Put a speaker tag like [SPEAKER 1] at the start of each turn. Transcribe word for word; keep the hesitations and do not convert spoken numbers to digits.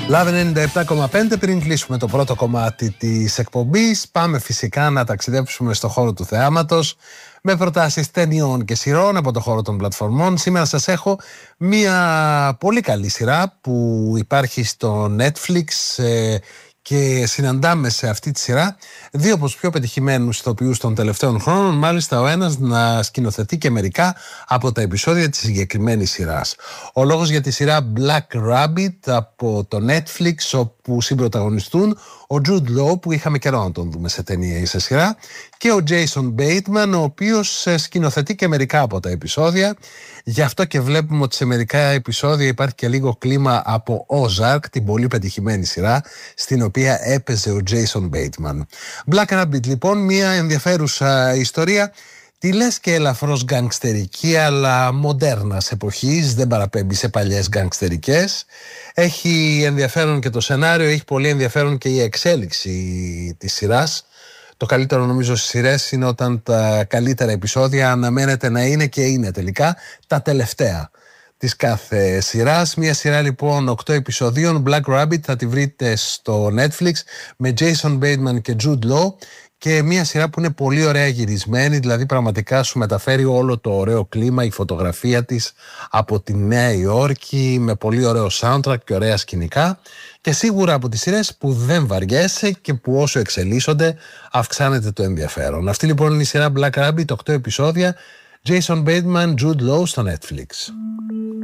[SPEAKER 1] Λαβ ενενήντα επτά κόμμα πέντε. Πριν κλείσουμε το πρώτο κομμάτι της εκπομπής, πάμε φυσικά να ταξιδέψουμε στο χώρο του θεάματος με προτάσεις ταινιών και σειρών από το χώρο των πλατφορμών. Σήμερα σας έχω μια πολύ καλή σειρά που υπάρχει στο Netflix ε, και συναντάμε σε αυτή τη σειρά δύο από τους πιο πετυχημένους ηθοποιούς των τελευταίων χρόνων, μάλιστα ο ένας να σκηνοθετεί και μερικά από τα επεισόδια της συγκεκριμένης σειράς. Ο λόγος για τη σειρά Black Rabbit από το Netflix, όπου συμπροταγωνιστούν ο Jude Law, που είχαμε καιρό να τον δούμε σε ταινία ή σε σειρά, και ο Jason Bateman, ο οποίος σκηνοθετεί και μερικά από τα επεισόδια. Γι' αυτό και βλέπουμε ότι σε μερικά επεισόδια υπάρχει και λίγο κλίμα από Ozark, την πολύ πετυχημένη σειρά, στην οποία έπαιζε ο Jason Bateman. Black Rabbit, λοιπόν, μια ενδιαφέρουσα ιστορία, τη λες και ελαφρώς γκανγκστερική, αλλά μοντέρνας εποχής, δεν παραπέμπει σε παλιές γκανγκστερικές. Έχει ενδιαφέρον και το σενάριο, έχει πολύ ενδιαφέρον και η εξέλιξη της σειράς. Το καλύτερο νομίζω στις σειρές είναι όταν τα καλύτερα επεισόδια αναμένεται να είναι και είναι τελικά τα τελευταία της κάθε σειράς. Μια σειρά λοιπόν οκτώ επεισοδίων, Black Rabbit, θα τη βρείτε στο Netflix με Jason Bateman και Jude Law, και μια σειρά που είναι πολύ ωραία γυρισμένη, δηλαδή πραγματικά σου μεταφέρει όλο το ωραίο κλίμα, η φωτογραφία της από τη Νέα Υόρκη, με πολύ ωραίο soundtrack και ωραία σκηνικά, και σίγουρα από τις σειρές που δεν βαριέσαι και που όσο εξελίσσονται αυξάνεται το ενδιαφέρον. Αυτή λοιπόν είναι η σειρά Black Rabbit, οκτώ επεισόδια, Jason Bateman, Jude Law στο Netflix.